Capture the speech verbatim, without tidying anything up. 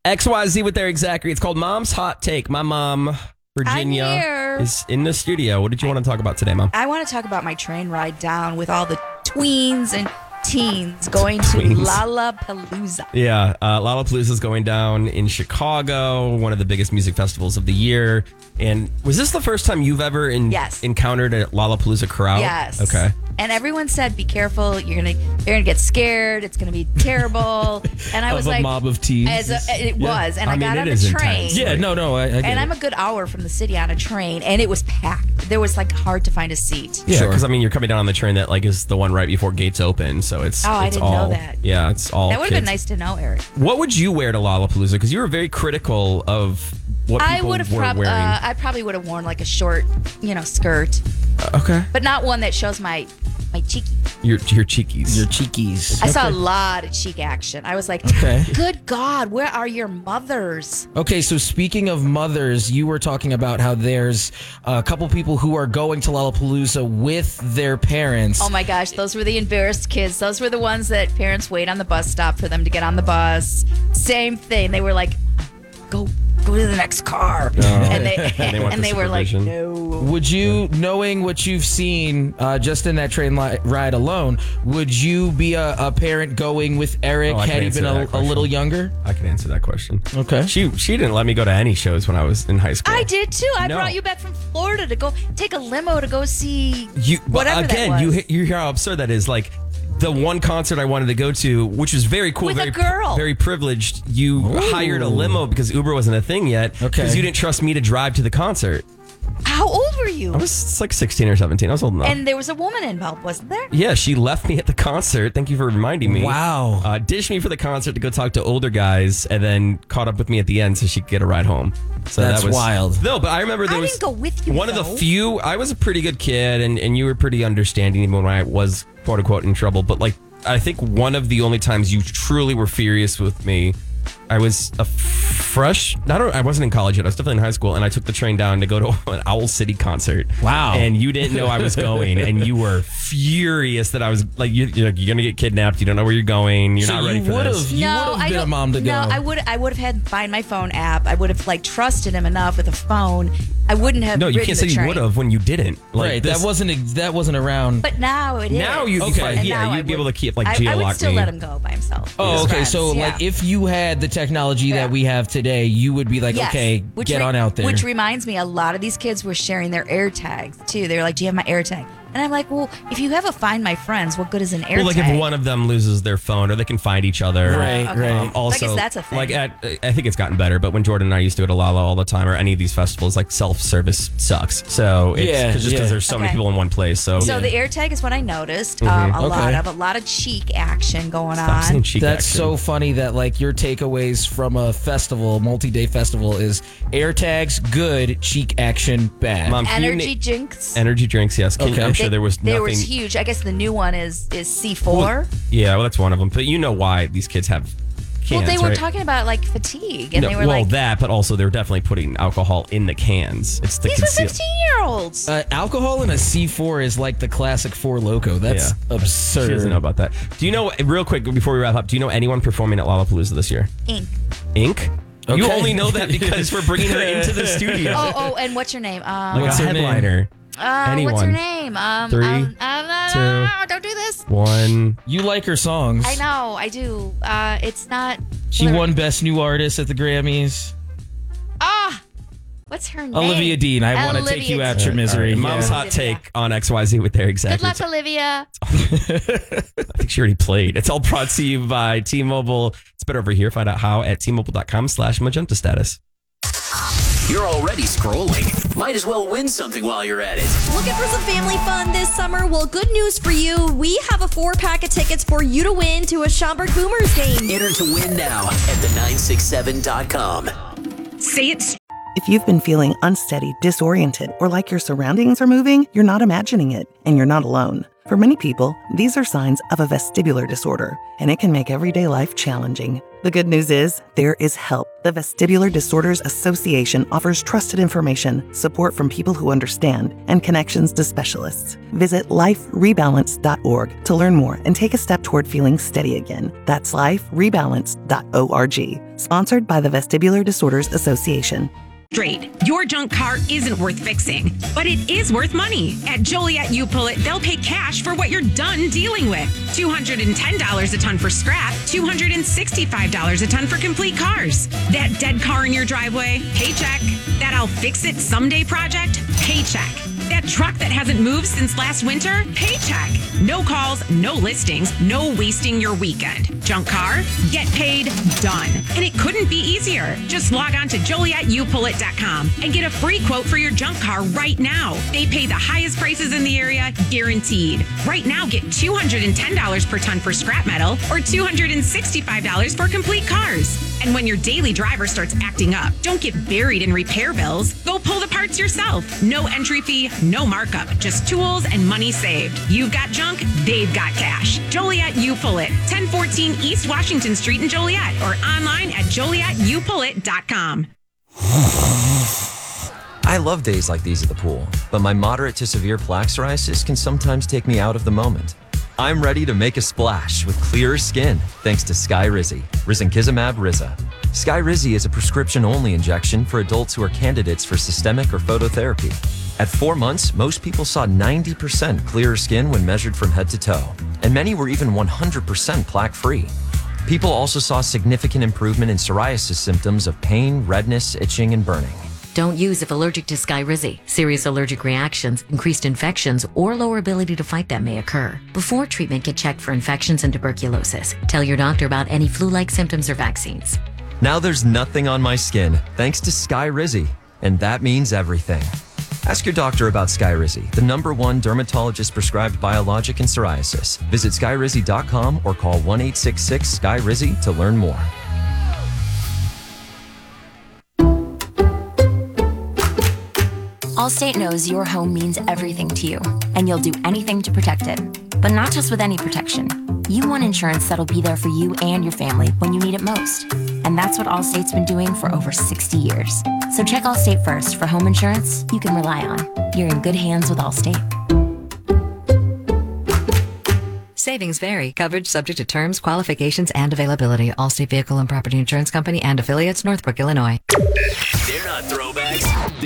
X Y Z with Eric Zachary. It's called Mom's Hot Take. My mom, Virginia, I'm here. is in the studio. What did you want to talk about today, Mom? I want to talk about my train ride down with all the tweens and teens going to Tweens. Lollapalooza. Yeah, uh, Lollapalooza is going down in Chicago, one of the biggest music festivals of the year. And was this the first time you've ever in, Yes. encountered a Lollapalooza crowd? Yes. Okay. And everyone said, "Be careful! You're gonna, you're gonna get scared. It's gonna be terrible." And I was of a like, mob of teens. As a, it was, and I I, mean, got it on a is train. intense. yeah, no, no, I, I get And it. I'm a good hour from the city on a train, and it was packed. There was like hard to find a seat. Yeah, Sure. because I mean, you're coming down on the train that like is the one right before gates open, so it's Oh, I it's didn't know all, that. Yeah, it's all. That would have been kids. nice to know, Eric. What would you wear to Lollapalooza? Because you were very critical of what I people would have were prob- wearing. uh, I probably would have worn like a short, you know, skirt, okay, but not one that shows my my cheeky. your your cheekies. Your cheekies. I saw a lot of cheek action. I was like, Okay. good God, where are your mothers? Okay, so speaking of mothers, you were talking about how there's a couple people who are going to Lollapalooza with their parents. Oh my gosh, those were the embarrassed kids. Those were the ones that parents wait on the bus stop for them to get on the bus. Same thing. They were like, go go to the next car. And they, And they want and the they were like, supervision. no. Would you, knowing what you've seen uh, just in that train li- ride alone, would you be a, a parent going with Eric Oh, I can had he answer been that a, a question. little younger? I can answer that question. Okay. She she didn't let me go to any shows when I was in high school. I did too. I No. brought you back from Florida to go take a limo to go see You but whatever again, that you was. he- you hear how absurd that is. Like the one concert I wanted to go to, which was very cool, With a very girl. very privileged. You hired a limo because Uber wasn't a thing yet. Okay. Because you didn't trust me to drive to the concert. How old were you? I was like sixteen or seventeen. I was old enough. And there was a woman involved, wasn't there? Yeah, she left me at the concert. Thank you for reminding me. Wow. Uh, ditched me for the concert to go talk to older guys, and then caught up with me at the end so she could get a ride home. So That's that was wild. No, but I remember there I was didn't go with you, one of though. the few. I was a pretty good kid, and and you were pretty understanding even when I was quote unquote in trouble. But like, I think one of the only times you truly were furious with me. I was a fresh, not I wasn't in college yet. I was definitely in high school, and I took the train down to go to an Owl City concert. Wow. And you didn't know I was going, and you were furious that I was like, you, you're, like, you're gonna get kidnapped. You don't know where you're going. You're So not ready you for would've- this. You no, would've I been a don't- mom to no, go. I would. I would have had Find My Phone app. I would have like trusted him enough with a phone. I wouldn't have. No, you ridden can't the say you train. would have when you didn't. Like, right. this- That wasn't ex- that wasn't around. But now it is. Now you'd be Okay. fine. And Yeah, now I you'd be would- able to keep like I, I geolock would still me. let him go by himself. Oh, with his okay. friends, So, yeah. like, if you had the technology Yeah. that we have today, you would be like, Yes. okay, Which get re- on out there. Which reminds me, a lot of these kids were sharing their air tags too. They were like, "Do you have my air tag?" And I'm like, "Well, if you have a Find My Friends, what good is an air Well, like tag?" if one of them loses their phone, or they can find each other. Right, Okay. right. Um, also, I guess that's a thing. like at, I think it's gotten better, but when Jordan and I used to go to Lala all the time, or any of these festivals, like self-service sucks. So it's Yeah, cause just because yeah. there's so many Okay. people in one place. So, So the air tag is what I noticed. Um, a lot Okay. of a lot of cheek action going Stop saying on. cheek That's action. so funny that like your takeaways from a festival, multi-day festival, is air tags good, cheek action bad. Mom, can you Energy na- drinks. energy drinks. Yes, Can- Okay. I'm sure there was There nothing. was huge. I guess the new one is is C four. Yeah, well, that's one of them. But you know why these kids have cans, Well, they were right? talking about like fatigue, and No, they were well, like, that, but also they're definitely putting alcohol in the cans. It's the "These were conceal- fifteen year olds." Uh, alcohol in a C four is like the classic Four Loko. That's Yeah. absurd. She doesn't know about that. Do you know, real quick before we wrap up, do you know anyone performing at Lollapalooza this year? Ink. Ink? You Okay. only know that because we're bringing her into the studio. Oh, oh, and what's your name? Um, Like What's a her name? headliner. uh, anyone. What's her name? Um, Three, um, um, uh, two, no, don't do this. One. You like her songs. I know, I do. Uh, it's not. She won Best New Artist at the Grammys. Ah, what's her name? Olivia Dean, I want to take you Olivia out your Dean. misery. All right, Mom's Yeah. hot take on X Y Z with Eric Good Zachary. luck, Olivia. I think she already played. It's all brought to you by T-Mobile. It's better over here. Find out how at T-Mobile.com slash magenta status. You're already scrolling. Might as well win something while you're at it. Looking for some family fun this summer? Well, good news for you. We have a four pack of tickets for you to win to a Schaumburg Boomers game. Enter to win now at the nine six seven dot com. Say it. If you've been feeling unsteady, disoriented, or like your surroundings are moving, you're not imagining it, and you're not alone. For many people, these are signs of a vestibular disorder, and it can make everyday life challenging. The good news is, there is help. The Vestibular Disorders Association offers trusted information, support from people who understand, and connections to specialists. Visit life rebalance dot org to learn more and take a step toward feeling steady again. That's life rebalance dot org. Sponsored by the Vestibular Disorders Association. Straight. Your junk car isn't worth fixing, but it is worth money. At Joliet You Pull It, they'll pay cash for what you're done dealing with. two hundred ten dollars a ton for scrap, two hundred sixty-five dollars a ton for complete cars. That dead car in your driveway, paycheck. That I'll fix it someday project, paycheck. That truck that hasn't moved since last winter, paycheck. No calls, no listings, no wasting your weekend. Junk car, get paid, done. And it couldn't be easier. Just log on to Joliet You Pull It dot com and get a free quote for your junk car right now. They pay the highest prices in the area, guaranteed. Right now, get two hundred ten dollars per ton for scrap metal or two hundred sixty-five dollars for complete cars. And when your daily driver starts acting up, don't get buried in repair bills. Go pull the parts yourself. No entry fee, no markup, just tools and money saved. You've got junk, they've got cash. Joliet You Pull It, ten fourteen East Washington Street in Joliet, or online at Joliet You Pull It dot com. I love days like these at the pool, but my moderate to severe plaque psoriasis can sometimes take me out of the moment. I'm ready to make a splash with clearer skin thanks to Skyrizi, risankizumab Riza. Skyrizi is a prescription-only injection for adults who are candidates for systemic or phototherapy. At four months, most people saw ninety percent clearer skin when measured from head to toe, and many were even one hundred percent plaque-free. People also saw significant improvement in psoriasis symptoms of pain, redness, itching, and burning. Don't use if allergic to Skyrizi. Serious allergic reactions, increased infections, or lower ability to fight them may occur. Before treatment, get checked for infections and tuberculosis. Tell your doctor about any flu-like symptoms or vaccines. Now there's nothing on my skin thanks to Skyrizi, and that means everything. Ask your doctor about Skyrizi, the number one dermatologist-prescribed biologic in psoriasis. Visit skyrizi dot com or call one eight six six Skyrizi to learn more. Allstate knows your home means everything to you, and you'll do anything to protect it. But not just with any protection. You want insurance that'll be there for you and your family when you need it most. And that's what Allstate's been doing for over sixty years. So check Allstate first for home insurance you can rely on. You're in good hands with Allstate. Savings vary. Coverage subject to terms, qualifications, and availability. Allstate Vehicle and Property Insurance Company and affiliates, Northbrook, Illinois. They're not throwbacks.